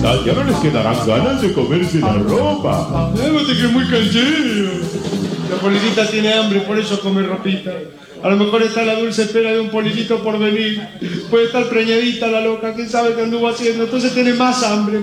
ya no les quedarán ganas de comerse la ropa. Vos te crees muy canchero. La policita tiene hambre, por eso come ropita. A lo mejor está la dulce espera de un polillito por venir. Puede estar preñadita la loca, quién sabe qué anduvo haciendo. Entonces tiene más hambre.